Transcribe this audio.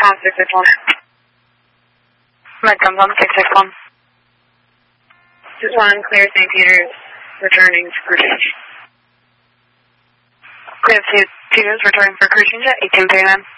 661. Medcoms on 661. Just one, clear St. Peter's, returning to cruise change. Clear St. Peter's, returning for cruise change at 1839.